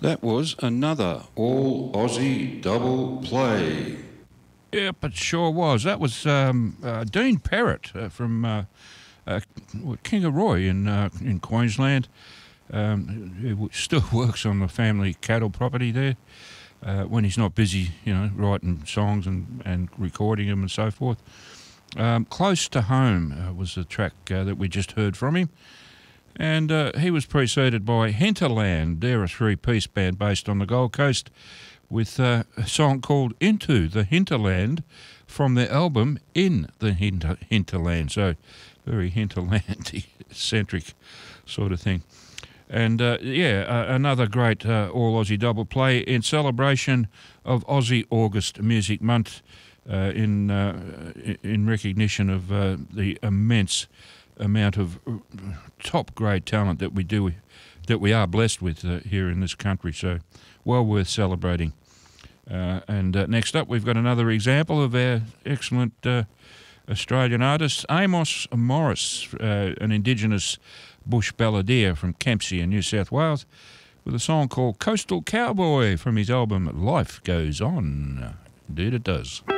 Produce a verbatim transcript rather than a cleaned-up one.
That was another all Aussie double play. Yep, it sure was. That was um, uh, Dean Perrott uh, from uh, uh, Kingaroy in uh, in Queensland. Um, who still works on the family cattle property there uh, when he's not busy, you know, writing songs and, and recording them and so forth. Um, Close to Home uh, was the track uh, that we just heard from him. And uh, he was preceded by Hinterland. They're a three-piece band based on the Gold Coast with uh, a song called Into the Hinterland from their album In the Hinter- Hinterland. So very hinterland-centric sort of thing. And, uh, yeah, uh, another great uh, all-Aussie double play in celebration of Aussie August Music Month uh, in, uh, in recognition of uh, the immense amount of top-grade talent that we do, that we are blessed with uh, here in this country. So well worth celebrating. Uh, and uh, next up, we've got another example of our excellent uh, Australian artist, Amos Morris, uh, an Indigenous bush balladeer from Campsie, New South Wales, with a song called Coastal Cowboy from his album Life Goes On. Indeed it does.